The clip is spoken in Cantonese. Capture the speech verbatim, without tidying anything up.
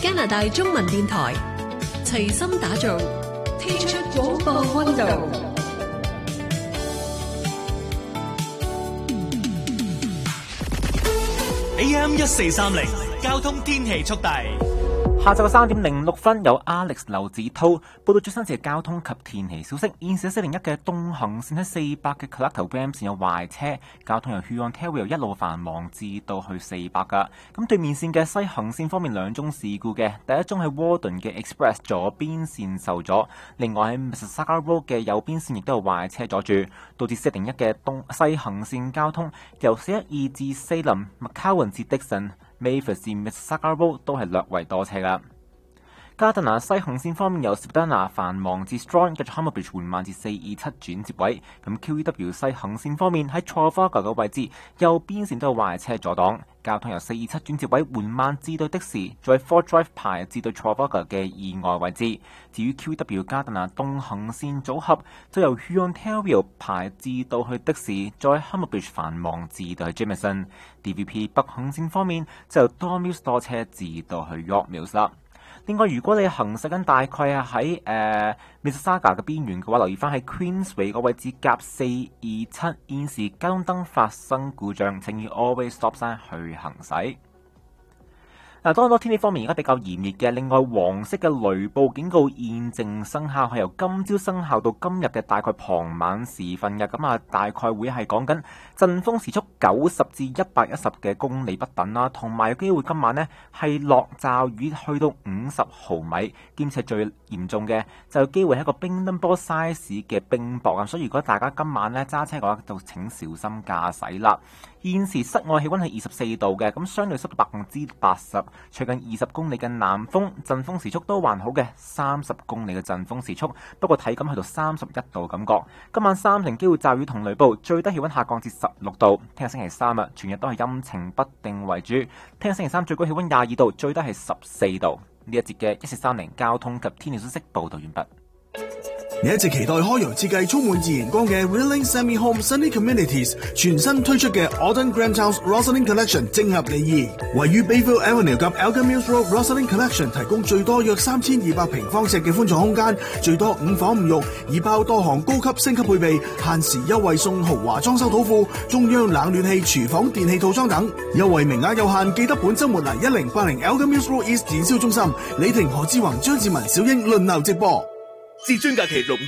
加拿大中文電台，齊心打造踢出廣播溫度。 A M 一四三零交通天氣速遞。 下晝三點零六分，有 Alex 劉子濤報道最新嘅交通及天氣消息。現時四零一嘅東行線喺四百嘅 Collector Ram 線有壞車，交通由 Huron Ontario 一路繁忙至到去四百噶。咁對面線嘅西行線方面兩宗事故嘅，第一宗係 Warden 嘅 Express 左邊線受阻，另外喺 Mississauga Road 嘅右邊線亦都有壞車阻住，導致四零一嘅東西行線交通由四一二至四林 McCowan 至 Dixon。Mavis 至 Mississauga Road 都係略為多車噶。加特拿西行線方面，由 Spadina 繁忙至 Strong 嘅 Humber Bridge 緩慢至四二七轉接位。咁 Q E W 西行線方面喺 Trafalgar 嘅位置右邊線都有壞車阻擋，交通由四二七轉接位緩慢至到的士，再 Ford Drive 排至到 Trafalgar 嘅意外位置。至於 Q E W 加特拿東行線組合就由 Huron Ontario 排至到去的士，再 Humber Bridge 繁忙至到去 Jameson。D V P 北行線方面就由 Don Mills 多車至到去 York Mills 啦。另外，如果你行駛緊大概係喺誒 Mississauga 嘅邊緣嘅話，留意翻喺 Queensway 個位置夾四二七，現時交通燈發生故障，請以 Always Stop sign去行駛。嗱，多多天氣方面而家比較炎熱嘅，另外黃色嘅雷暴警告現正生效，係由今朝生效到今日嘅大概傍晚時分嘅，咁啊大概會係講緊陣風時速九十至一百一十嘅公里不等啦，同埋有機會今晚呢係落驟雨去到五十毫米，兼且最嚴重嘅就有機會係一個乒乓波 size 嘅冰雹啊，所以如果大家今晚呢揸車嘅話，就請小心駕駛啦。現時室外氣溫係二十四度嘅，咁相對濕度百分之八十，吹緊二十公里嘅南風，陣風時速都還好嘅，三十公里嘅陣風時速，不過體感去到三十一度感覺。今晚三成機會驟雨同雷暴，最低氣溫下降至十六度。聽日星期三啊，全日都係陰晴不定為主。聽日星期三最高氣溫廿二度，最低係十四度。呢一節嘅一四三零交通及天氣消息報道完畢。 你一直期待開揚設計充滿自然光嘅 Willing Semi Home Sunny Communities 全新推出嘅 Autumn Grand House Rosalind Collection 正合你意。位於 Bayville Avenue 及 Elgin Mills Road Rosalind Collection 提供最多約三千二百平方尺嘅寬敞空間，最多五房五浴，已包多項高級升級配備，限時優惠送豪華裝修土庫、中央冷暖氣、廚房電器套裝等，優惠名額有限，記得本週末嚟一零八零 Elgin Mills Road East 展銷中心，李婷、何志宏、張志文、小英輪流直播。 至尊假期龍